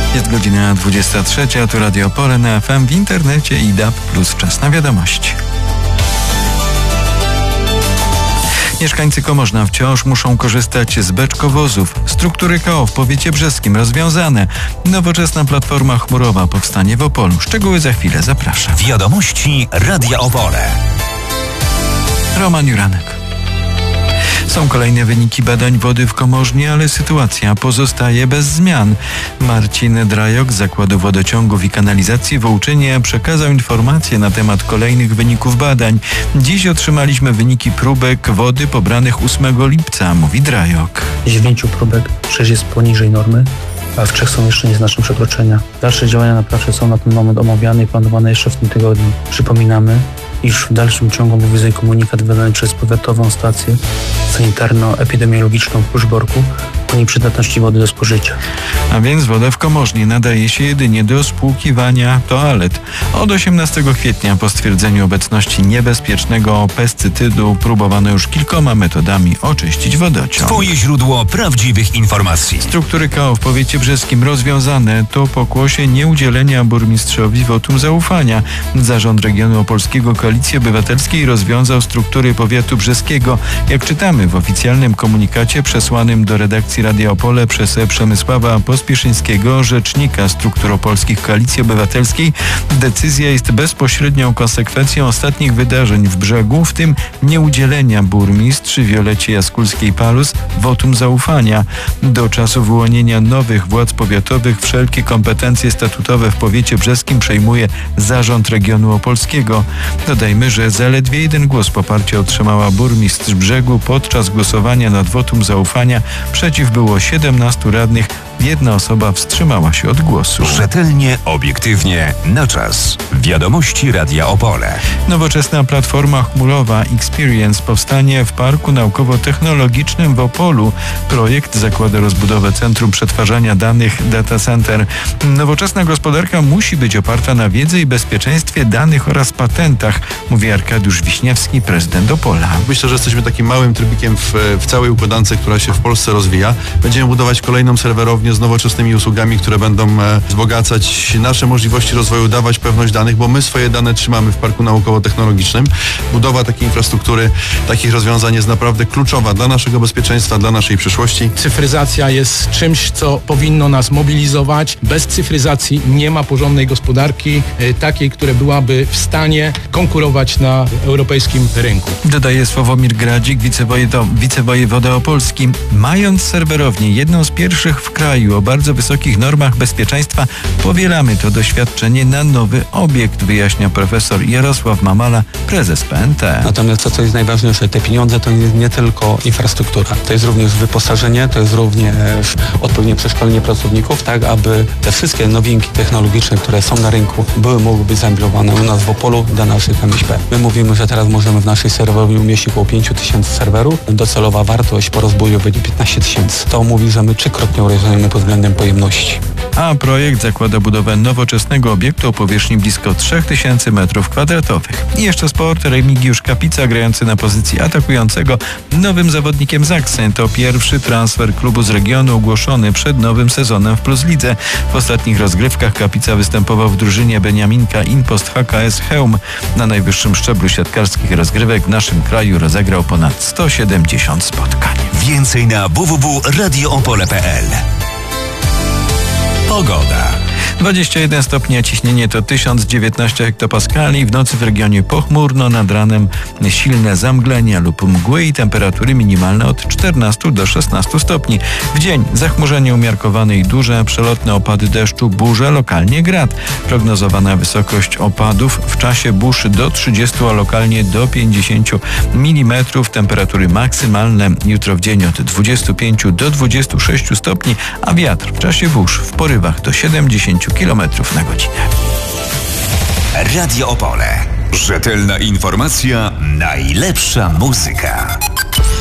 Jest godzina 23, tu Radio Opole na FM, w internecie i DAB+, czas na wiadomości. Mieszkańcy Komorna wciąż muszą korzystać z beczkowozów. Struktury KO w powiecie brzeskim rozwiązane. Nowoczesna platforma chmurowa powstanie w Opolu. Szczegóły za chwilę, zapraszam. Wiadomości Radia Opole. Roman Juranek. Są kolejne wyniki badań wody w Komornie, ale sytuacja pozostaje bez zmian. Marcin Drajok z Zakładu Wodociągów i Kanalizacji w Ołczynie przekazał informacje na temat kolejnych wyników badań. Dziś otrzymaliśmy wyniki próbek wody pobranych 8 lipca, mówi Drajok. Z 9 próbek 6 jest poniżej normy, a w 3 są jeszcze nieznaczne przekroczenia. Dalsze działania naprawcze są na ten moment omawiane i planowane jeszcze w tym tygodniu. Przypominamy, iż w dalszym ciągu obowiązuje komunikat wydany przez powiatową stację sanitarno-epidemiologiczną w Pruszborku o nieprzydatności wody do spożycia. A więc woda w Komornie nadaje się jedynie do spłukiwania toalet. Od 18 kwietnia po stwierdzeniu obecności niebezpiecznego pescytydu próbowano już kilkoma metodami oczyścić wodociąg. Twoje źródło prawdziwych informacji. Struktury KO w powiecie brzeskim rozwiązane. To pokłosie nieudzielenia burmistrzowi wotum zaufania. Zarząd Regionu Opolskiego Koalicji Obywatelskiej rozwiązał struktury powiatu brzeskiego. Jak czytamy w oficjalnym komunikacie przesłanym do redakcji Radia Opole przez Przemysława Pospieszyńskiego, rzecznika struktur opolskich Koalicji Obywatelskiej, decyzja jest bezpośrednią konsekwencją ostatnich wydarzeń w Brzegu, w tym nieudzielenia burmistrz Wiolecie Jaskulskiej-Palus wotum zaufania. Do czasu wyłonienia nowych władz powiatowych wszelkie kompetencje statutowe w powiecie brzeskim przejmuje Zarząd Regionu Opolskiego. Dodajmy, że zaledwie 1 głos poparcia otrzymała burmistrz Brzegu. Podczas głosowania nad wotum zaufania przeciw było 17 radnych. 1 osoba wstrzymała się od głosu. Rzetelnie, obiektywnie, na czas. Wiadomości Radia Opole. Nowoczesna platforma chmurowa Experience powstanie w Parku Naukowo-Technologicznym w Opolu. Projekt zakłada rozbudowę Centrum Przetwarzania Danych Data Center. Nowoczesna gospodarka musi być oparta na wiedzy i bezpieczeństwie danych oraz patentach, mówi Arkadiusz Wiśniewski, prezydent Opola. Myślę, że jesteśmy takim małym trybikiem w całej układance, która się w Polsce rozwija. Będziemy budować kolejną serwerownię z nowoczesnymi usługami, które będą wzbogacać nasze możliwości rozwoju, dawać pewność danych, bo my swoje dane trzymamy w Parku Naukowo-Technologicznym. Budowa takiej infrastruktury, takich rozwiązań jest naprawdę kluczowa dla naszego bezpieczeństwa, dla naszej przyszłości. Cyfryzacja jest czymś, co powinno nas mobilizować. Bez cyfryzacji nie ma porządnej gospodarki, takiej, która byłaby w stanie konkurować na europejskim rynku. Dodaje Sławomir Gradzik, wicewojewoda opolski. Mając serwerownię, jedną z pierwszych w kraju o bardzo wysokich normach bezpieczeństwa, powielamy to doświadczenie na nowy obiekt, wyjaśnia profesor Jarosław Mamala, prezes PNT. Natomiast to, co jest najważniejsze, te pieniądze to nie tylko infrastruktura. To jest również wyposażenie, to jest również odpowiednie przeszkolenie pracowników, tak aby te wszystkie nowinki technologiczne, które są na rynku, mogły być zainstalowane u nas w Opolu dla naszych MŚP. My mówimy, że teraz możemy w naszej serwerowni umieścić około 5000 serwerów. Docelowa wartość po rozbudowie będzie 15 000. To mówi, że my 3-krotnie urośniemy pod względem pojemności. A projekt zakłada budowę nowoczesnego obiektu o powierzchni blisko 3000 m2. I jeszcze sport. Remigiusz Kapica, grający na pozycji atakującego, nowym zawodnikiem Zaksy. To pierwszy transfer klubu z regionu ogłoszony przed nowym sezonem w Plus Lidze. W ostatnich rozgrywkach Kapica występował w drużynie Beniaminka Inpost HKS Chełm. Na najwyższym szczeblu siatkarskich rozgrywek w naszym kraju rozegrał ponad 170 spotkań. Więcej na www.radioopole.pl. Pogoda. 21 stopni, a ciśnienie to 1019 hektopaskali. W nocy w regionie pochmurno, nad ranem silne zamglenia lub mgły i temperatury minimalne od 14 do 16 stopni. W dzień zachmurzenie umiarkowane i duże, przelotne opady deszczu, burze, lokalnie grad. Prognozowana wysokość opadów w czasie burz do 30, a lokalnie do 50 mm. Temperatury maksymalne jutro w dzień od 25 do 26 stopni, a wiatr w czasie burz w porywach do 70 km na godzinę. Radio Opole. Rzetelna informacja, najlepsza muzyka.